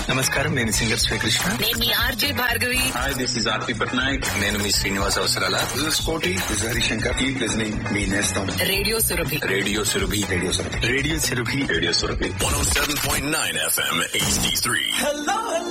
నమస్కారం, నేను సింగర్ శ్రీకృష్ణ. నేను మీ RJ Bhargavi. Hi, this is Aarti Patnaik. నేను మీ శ్రీనివాస్ అవసరాల. This is Koti. This is Harishankar. Keep listening. మీ నేస్తం radio Surabhi. Radio Surabhi. Radio Surabhi. Radio Surabhi. Radio Surabhi 107.9 FM HD3.